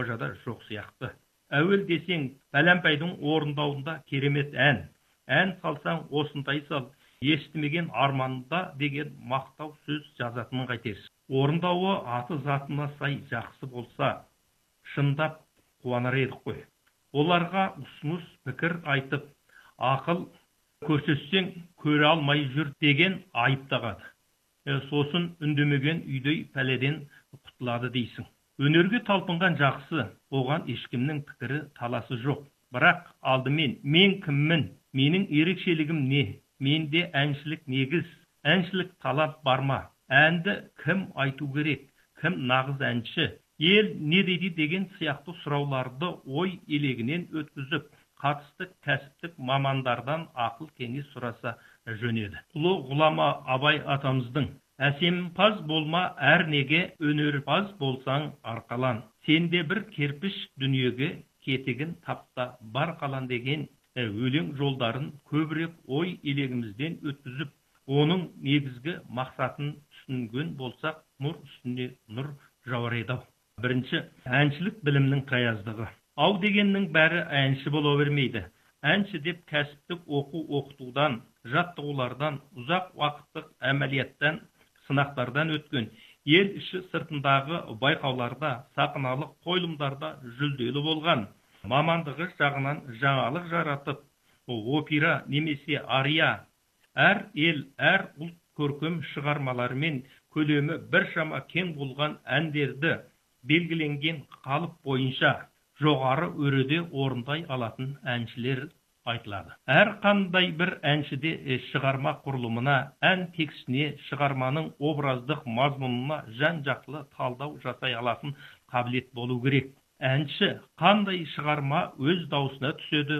қожада жоқ сияқты. Әуел десең, пәләмпайдың орындауында керемет ән салсаң осындай сал, естімеген арманда деген мақтау сөз жазатынын қайтерсің. Орындауы аты затына сай жақсы болса, шындап қуанар едік қой. Оларға ұсыныс пікір айтып, ақыл көрсетсең көре алмай жүр деген айып тағады. Сосын үндемеген үйдей пәледен құтылады дейсің. Өнерге талпынған жақсы, оған ешкімнің пікірі таласы жоқ. Бірақ алдымен мен кіммін, менің ерекшелігім не? Менде әншілік негіз, әншілік талап бар ма? Әнді кім айту керек? Кім нағыз әнші? Ел не дейді деген сияқты сұрауларды ой елегінен өткізіп, қатысты кәсіптік мамандардан ақыл кеңес сұраса жөнеді. Ұлы ғұлама Абай атамыздың әсемпаз болма әр неге, өнерпаз болсаң арқалан. Сенде бір керпіш дүниеге, кетігін тапта бар қалан деген өлең жолдарын көбірек ой елегімізден өткізіп, оның негізгі мақсатын түсінген болсақ, нұр үстіне нұр жауар еді. Бірінші, әншілік білімнің таяздығы. Ау дегеннің бәрі әнші бола бермейді. Әнші деп кәсіптік оқытудан, жаттығулардан, ұзақ уақыттық әмәлияттан, сынақтардан өткен, ел іші сыртындағы байқауларда, сахналық қойылымдарда жүлделі болған, мамандығы жағынан жаңалық жаратып, опера немесе ария, әр ел, әр ұлт көркем шығармаларымен көлемі біршама кең болған әндерді белгіленген қалып бойынша жоғары өреде орындай алатын әншілер айтылады. Әр қандай бір әншіде шығарма құрылымына, ән текстіне, шығарманың образдық мазмұнына жан-жақты талдау жасай алатын қабілет болу керек. Әнші қандай шығарма өз даусына түседі,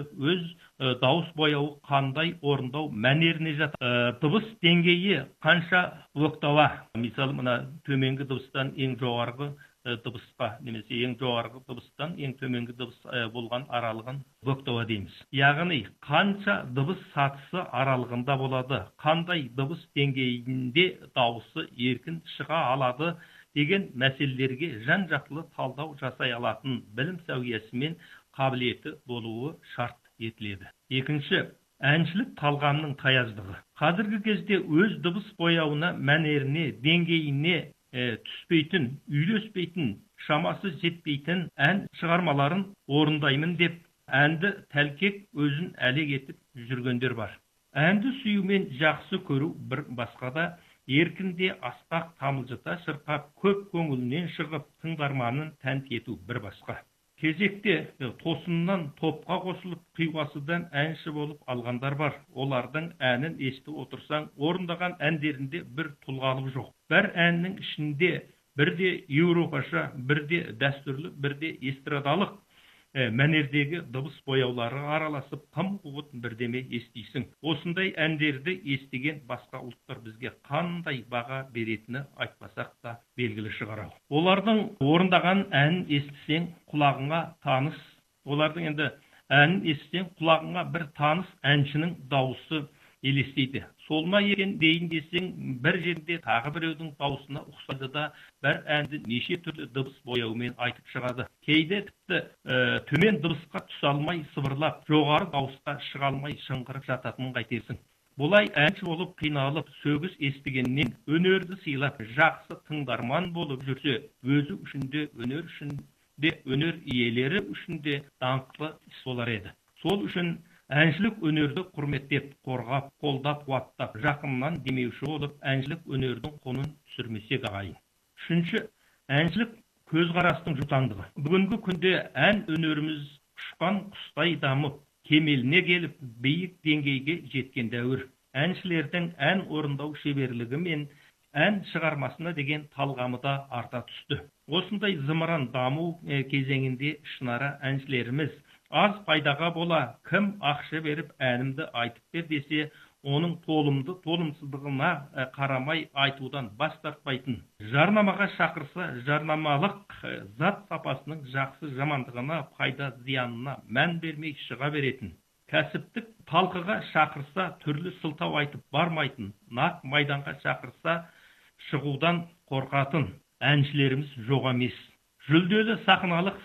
өз дауыс бояуы қандай орындау мәнеріне жатады. Дыбыс деңгейі қанша октава. Мысалы, мына төменгі дыбыстан ең жоғарғы дыбысқа, немесе ең жоғарғы дыбыстан ең төменгі дыбыс болған аралығын октава дейміз. Яғни қанша дыбыс сатысы аралығында болады, қандай дыбыс деңгейінде дауысы еркін шыға алады деген мәселелерге жан-жақты талдау жасай алатын білім сәуиясы мен қабілеті болуы шарт етіледі. Екінші, әншілік талғамның таяздығы. Қазіргі кезде өз дыбыс бояуына, мәнеріне, деңгейіне түспейтін, үйлеспейтін, шамасы жетпейтін ән шығармаларын орындаймын деп, әнді тәлкек өзін әлек етіп жүргендер бар. Әнді сүюмен жақсы көру бір басқада, еркінде аспақ тамылжыта шырқап, көп көңілінен шығып, тыңдарманын тәнті ету бір басқа. Кезекте тосыннан топқа қосылып, қиуасыдан әнші болып алғандар бар. Олардың әнін естіп отырсаң, орындаған әндерінде бір тұлғалық жоқ. Бір әннің ішінде бірде еуропаша, бірде дәстүрлі, бірде эстрадалық мәнердегі дыбыс бояулары араласып, тым қуыт бірдеме естисің. Осындай әндерді естіген басқа ұлттар бізге қандай баға беретіні айтпасақ та белгілі шығар. Олардың орындаған әнін естісең, құлағыңа таныс, олардың енді әнін естісең, құлағыңа бір таныс әншінің дауысы елестейді. Сол ма екен дейін десең, бір жерде тағы біреудің дауысына ұқсайды да, бір әнді неше түрлі дыбыс бояумен айтып шығады. Кейде тіпті төмен дыбысқа түсе алмай сыбырлап, жоғары дауысқа шыға алмай шыңғырып жататынын қайтерсің. Бұлай әнші болып қиналып, сөгіс естігеннен өнерді сыйлап, жақсы тыңдарман болып жүрсе, өзі үшін де, өнер үшін де, өнер иелері үшін де даңқлы іс болар еді. Сол үшін әншілік өнерді құрметтеп, қорғап, қолдап, қуаттап, жақыннан демеуші болып, әншілік өнердің құнын түсірмесек ағайын. Үшінші, әншілік көзқарастың жұтаңдығы. Бүгінгі күнде ән өнеріміз ұшқан құстай дамып, кемеліне келіп, биік деңгейге жеткен дәуір. Әншілердің ән орындау шеберлігі мен ән шығармасына деген талғамы да арта түсті. Осындай зымыран даму кезеңінде шынара әншілеріміз аз пайдаға бола, кім ақша беріп әнімді айтып бер десе, оның толымды толымсыздығына қарамай айтудан бас тартпайтын. Жарнамаға шақырса, жарнамалық зат сапасының жақсы жамандығына, пайда зиянына мән бермей шыға беретін. Кәсіптік талқыға шақырса, түрлі сылтау айтып бармайтын. Нақ майданға шақырса, шығудан қорқатын әншілеріміз жоқ емес. Жүлделі сахналық